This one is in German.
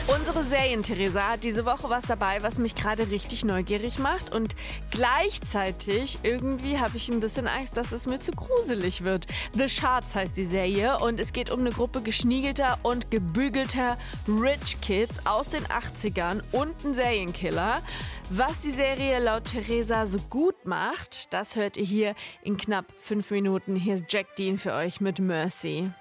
Unsere Serien-Theresa hat diese Woche was dabei, was mich gerade richtig neugierig macht. Und gleichzeitig irgendwie habe ich ein bisschen Angst, dass es mir zu gruselig wird. The Shards heißt die Serie und es geht um eine Gruppe geschniegelter und gebügelter Rich Kids aus den 80ern und einen Serienkiller. Was die Serie laut Theresa so gut macht, das hört ihr hier in knapp 5 Minuten. Hier ist Jack Dean für euch mit Mercy.